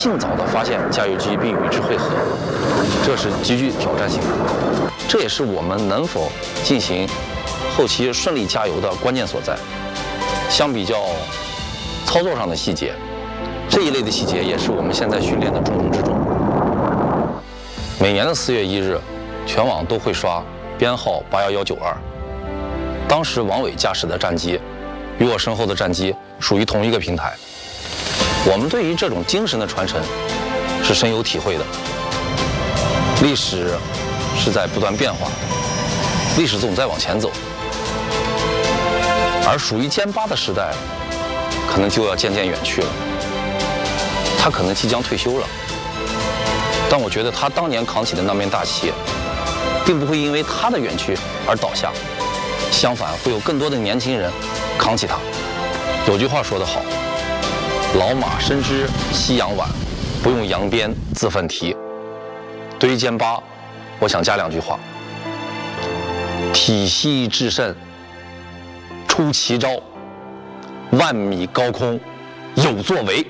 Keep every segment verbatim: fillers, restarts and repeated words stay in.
尽早的发现加油机并与之汇合，这是极具挑战性的。这也是我们能否进行后期顺利加油的关键所在。相比较操作上的细节，这一类的细节也是我们现在训练的重中之重。每年的四月一日，全网都会刷编号八一一九二。当时王伟驾驶的战机，与我身后的战机属于同一个平台。我们对于这种精神的传承是深有体会的。历史是在不断变化，历史总在往前走，而属于歼八的时代，可能就要渐渐远去了。他可能即将退休了，但我觉得他当年扛起的那面大旗，并不会因为他的远去而倒下，相反，会有更多的年轻人扛起它。有句话说得好，老马深知夕阳晚，不用扬鞭自奋蹄。对于歼八，我想加两句话：体系制胜，出奇招，万米高空有作为。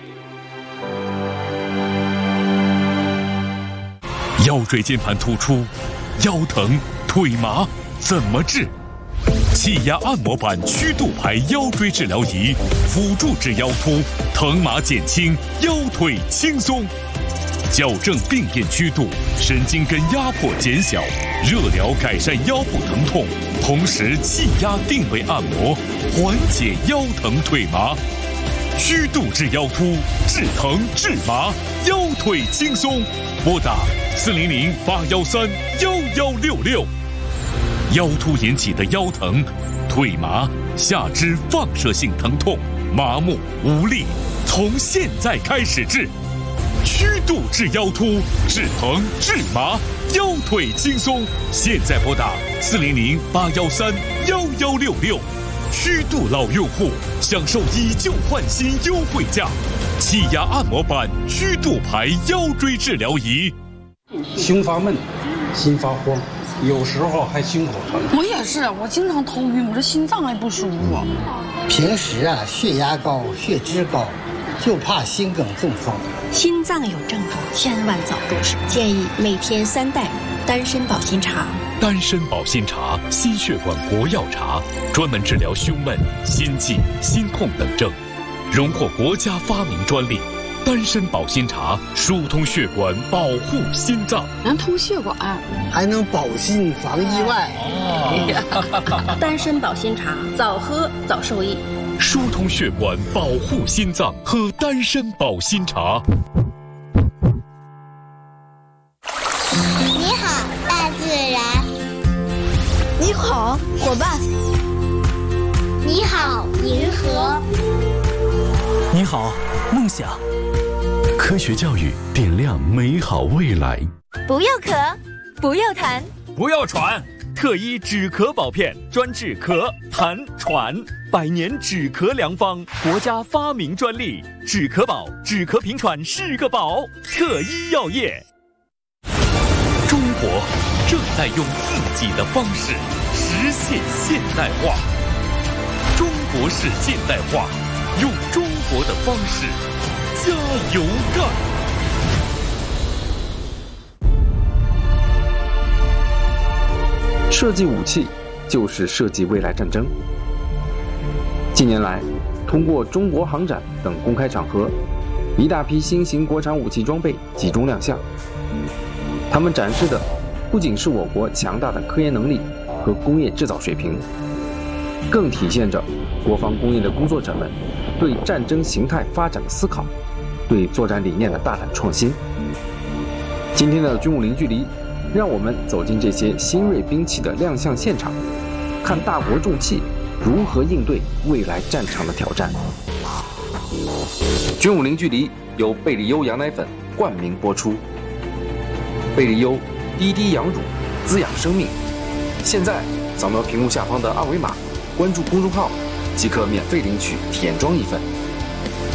腰椎间盘突出，腰疼腿麻怎么治？气压按摩板曲度排腰椎治疗仪，辅助治腰突，疼麻减轻，腰腿轻松，矫正病变曲度，神经根压迫减小，热疗改善腰部疼痛，同时气压定位按摩，缓解腰疼腿麻。曲度治腰突，治疼治麻，腰腿轻松。拨打四零零八幺三幺幺六六。腰突引起的腰疼、腿麻、下肢放射性疼痛、麻木无力，从现在开始治。曲度治腰突，治疼治麻，腰腿轻松。现在拨打四零零八幺三幺幺六六。曲度老用户享受以旧换新优惠价，气压按摩板曲度排腰椎治疗仪。 胸发闷，心发慌，有时候还胸口疼。 我也是，我经常头晕，我这心脏还不舒服。 平时啊，血压高，血脂高，就怕心梗中风。 心脏有症状，千万早入手。建议每天三袋丹参保心茶。 丹参保心茶，心血管国药茶，专门治疗胸闷、心悸、心痛等症，荣获国家发明专利。丹参保心茶疏通血管，保护心脏， 能通血管， 还能保心防意外。 哦、丹参保心茶，早喝早受益。 疏通血管，保护心脏，喝丹参保心茶。 你好，大自然。 你好，伙伴。 你好，银河。 你好，梦想。科学教育点亮美好未来。 不要咳，不要痰， 不要喘。特一止咳宝片，专治咳、痰、喘，百年止咳良方，国家发明专利。止咳宝，止咳平喘是个宝。特一药业。 中国正在用自己的方式实现现代化。中国式现代化，用中国的方式。加油干！ 设计武器就是设计未来战争。近年来，通过中国航展等公开场合，一大批新型国产武器装备集中亮相。他们展示的不仅是我国强大的科研能力和工业制造水平，更体现着国防工业的工作者们对战争形态发展的思考，对作战理念的大胆创新。今天的军武零距离，让我们走进这些新锐兵器的亮相现场，看大国重器如何应对未来战场的挑战。军武零距离由贝利优羊奶粉冠名播出。贝利优滴滴羊乳，滋养生命。现在扫描屏幕下方的二维码，关注公众号，即可免费领取体验装一份。